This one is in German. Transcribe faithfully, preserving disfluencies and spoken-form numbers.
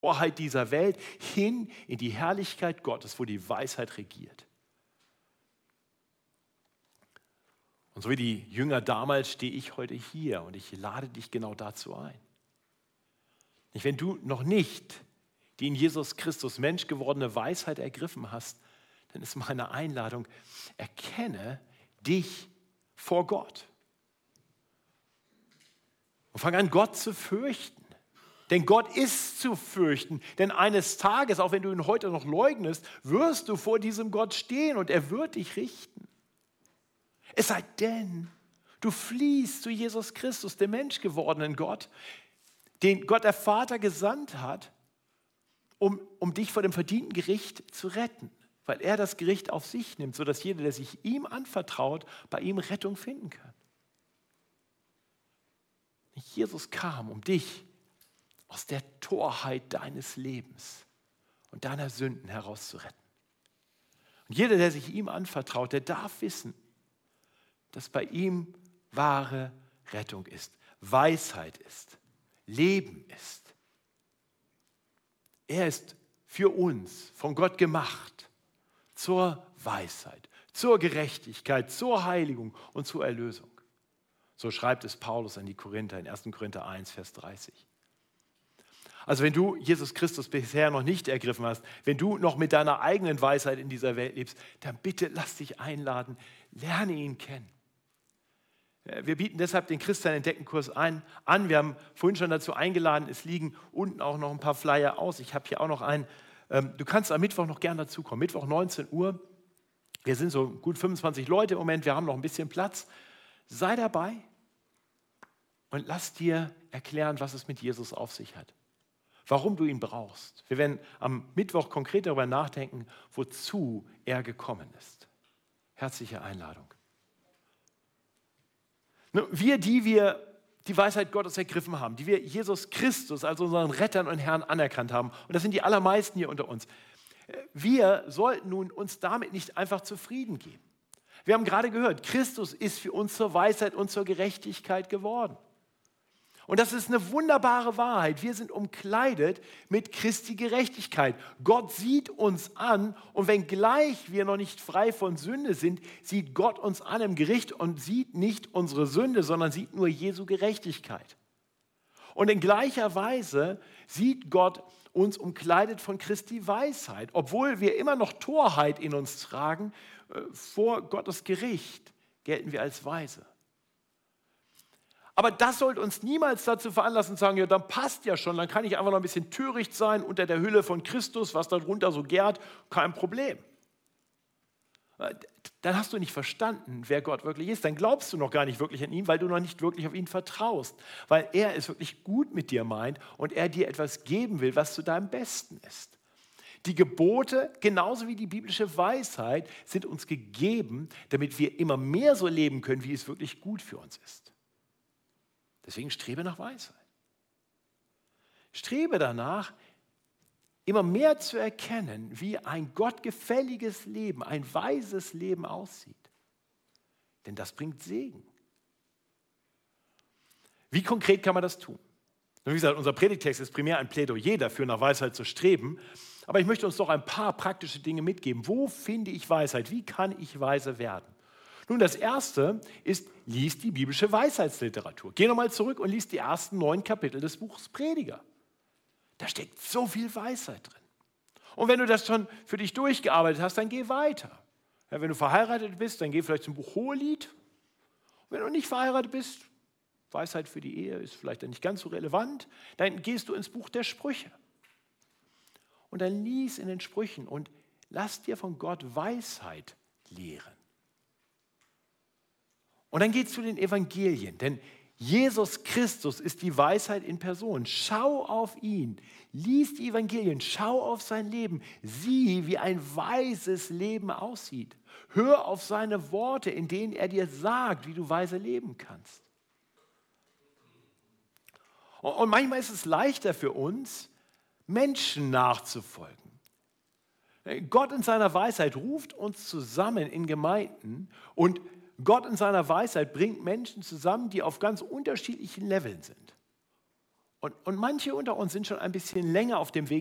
Torheit dieser Welt hin in die Herrlichkeit Gottes, wo die Weisheit regiert. Und so wie die Jünger damals stehe ich heute hier und ich lade dich genau dazu ein. Wenn du noch nicht die in Jesus Christus Mensch gewordene Weisheit ergriffen hast, dann ist meine Einladung, erkenne dich vor Gott. Und fang an, Gott zu fürchten. Denn Gott ist zu fürchten. Denn eines Tages, auch wenn du ihn heute noch leugnest, wirst du vor diesem Gott stehen und er wird dich richten. Es sei denn, du fliehst zu Jesus Christus, dem menschgewordenen Gott, den Gott der Vater gesandt hat, um, um dich vor dem verdienten Gericht zu retten. Weil er das Gericht auf sich nimmt, sodass jeder, der sich ihm anvertraut, bei ihm Rettung finden kann. Jesus kam, um dich aus der Torheit deines Lebens und deiner Sünden herauszuretten. Und jeder, der sich ihm anvertraut, der darf wissen, dass bei ihm wahre Rettung ist, Weisheit ist, Leben ist. Er ist für uns von Gott gemacht zur Weisheit, zur Gerechtigkeit, zur Heiligung und zur Erlösung. So schreibt es Paulus an die Korinther in erster Korinther eins, Vers dreißig. Also wenn du Jesus Christus bisher noch nicht ergriffen hast, wenn du noch mit deiner eigenen Weisheit in dieser Welt lebst, dann bitte lass dich einladen, lerne ihn kennen. Wir bieten deshalb den Christian Entdecken-Kurs ein, an. Wir haben vorhin schon dazu eingeladen, es liegen unten auch noch ein paar Flyer aus. Ich habe hier auch noch einen. Du kannst am Mittwoch noch gerne dazukommen, Mittwoch neunzehn Uhr. Wir sind so gut fünfundzwanzig Leute im Moment, wir haben noch ein bisschen Platz. Sei dabei und lass dir erklären, was es mit Jesus auf sich hat. Warum du ihn brauchst. Wir werden am Mittwoch konkret darüber nachdenken, wozu er gekommen ist. Herzliche Einladung. Wir, die wir die Weisheit Gottes ergriffen haben, die wir Jesus Christus als unseren Retter und Herrn anerkannt haben, und das sind die allermeisten hier unter uns, wir sollten nun uns damit nicht einfach zufrieden geben. Wir haben gerade gehört, Christus ist für uns zur Weisheit und zur Gerechtigkeit geworden. Und das ist eine wunderbare Wahrheit. Wir sind umkleidet mit Christi Gerechtigkeit. Gott sieht uns an und wenngleich wir noch nicht frei von Sünde sind, sieht Gott uns an im Gericht und sieht nicht unsere Sünde, sondern sieht nur Jesu Gerechtigkeit. Und in gleicher Weise sieht Gott uns umkleidet von Christi Weisheit, obwohl wir immer noch Torheit in uns tragen, vor Gottes Gericht gelten wir als weise. Aber das sollte uns niemals dazu veranlassen, zu sagen, ja, dann passt ja schon, dann kann ich einfach noch ein bisschen töricht sein unter der Hülle von Christus, was darunter so gärt, kein Problem. Dann hast du nicht verstanden, wer Gott wirklich ist. Dann glaubst du noch gar nicht wirklich an ihn, weil du noch nicht wirklich auf ihn vertraust. Weil er es wirklich gut mit dir meint und er dir etwas geben will, was zu deinem Besten ist. Die Gebote, genauso wie die biblische Weisheit, sind uns gegeben, damit wir immer mehr so leben können, wie es wirklich gut für uns ist. Deswegen strebe nach Weisheit. Strebe danach, immer mehr zu erkennen, wie ein gottgefälliges Leben, ein weises Leben aussieht. Denn das bringt Segen. Wie konkret kann man das tun? Wie gesagt, unser Predigtext ist primär ein Plädoyer dafür, nach Weisheit zu streben. Aber ich möchte uns doch ein paar praktische Dinge mitgeben. Wo finde ich Weisheit? Wie kann ich weise werden? Nun, das Erste ist, lies die biblische Weisheitsliteratur. Geh nochmal zurück und lies die ersten neun Kapitel des Buches Prediger. Da steckt so viel Weisheit drin. Und wenn du das schon für dich durchgearbeitet hast, dann geh weiter. Ja, wenn du verheiratet bist, dann geh vielleicht zum Buch Hohelied. Und wenn du nicht verheiratet bist, Weisheit für die Ehe ist vielleicht dann nicht ganz so relevant, dann gehst du ins Buch der Sprüche. Und dann lies in den Sprüchen und lass dir von Gott Weisheit lehren. Und dann geht es zu den Evangelien, denn Jesus Christus ist die Weisheit in Person. Schau auf ihn, lies die Evangelien, schau auf sein Leben, sieh, wie ein weises Leben aussieht. Hör auf seine Worte, in denen er dir sagt, wie du weise leben kannst. Und manchmal ist es leichter für uns, Menschen nachzufolgen. Gott in seiner Weisheit ruft uns zusammen in Gemeinden und Gott in seiner Weisheit bringt Menschen zusammen, die auf ganz unterschiedlichen Leveln sind. Und, und manche unter uns sind schon ein bisschen länger auf dem Weg